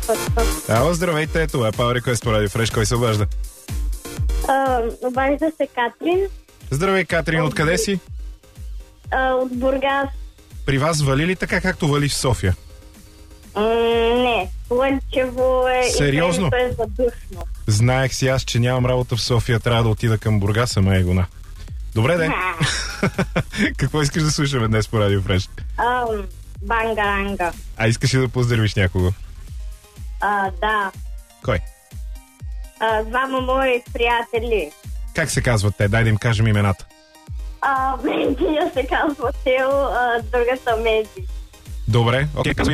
Ало, здравейте, това е Power Request по Радио Фреш. Кой се обажда? Обажда се Катрин. Здравей, Катрин, откъде си? От Бургас. При вас вали ли така, както вали в София? Не, слънчево е. Сериозно? И е задушно. Знаех си аз, че нямам работа в София, трябва да отида към Бургас, ама е гона. Добре, де. Какво искаш да слушаме днес по Радио Фреш? Бангаранга. А искаш ли да поздравиш някого? Да. Кой? Двама мои приятели. Как се казват те? Дай да им кажем имената. Медия се казва Тео, другата Меди. Добре, окей, казвай.